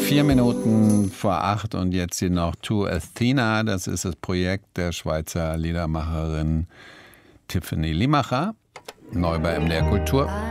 4 Minuten vor 8 und jetzt hier noch To Athena. Das ist das Projekt der Schweizer Liedermacherin Tiffany Limacher, neu bei MDR Kultur.